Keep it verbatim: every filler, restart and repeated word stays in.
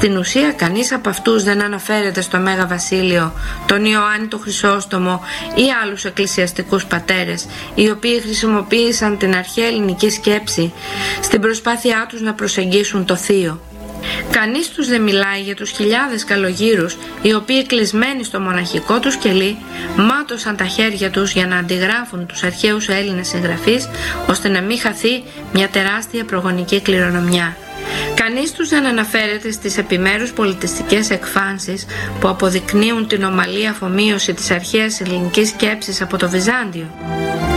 Στην ουσία κανείς από αυτούς δεν αναφέρεται στο Μέγα Βασίλειο, τον Ιωάννη τον Χρυσόστομο ή άλλους εκκλησιαστικούς πατέρες, οι οποίοι χρησιμοποίησαν την αρχαία ελληνική σκέψη στην προσπάθειά τους να προσεγγίσουν το θείο. Κανείς τους δεν μιλάει για τους χιλιάδες καλογύρους, οι οποίοι κλεισμένοι στο μοναχικό τους κελί μάτωσαν τα χέρια τους για να αντιγράφουν τους αρχαίους Έλληνες συγγραφείς, ώστε να μην χαθεί μια τεράστια προγονική κληρονομιά. Κανείς τους δεν αναφέρεται στις επιμέρους πολιτιστικές εκφάνσεις που αποδεικνύουν την ομαλή αφομοίωση της αρχαίας ελληνικής σκέψης από το Βυζάντιο.